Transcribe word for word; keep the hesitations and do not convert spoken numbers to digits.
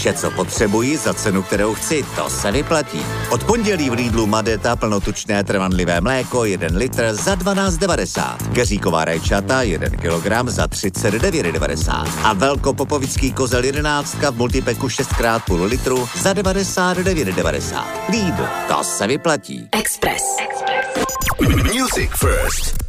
Vše, co potřebuji za cenu, kterou chci, to se vyplatí. Od pondělí v Lidlu Madeta plnotučné trvanlivé mléko jeden litr za dvanáct devadesát. Keříková rajčata jeden kilogram za třicet devět devadesát. A velkopopovický kozel jedenáctka v multipeku šest krát půl litru za devadesát devět devadesát. Lidl, to se vyplatí. Express. Music First.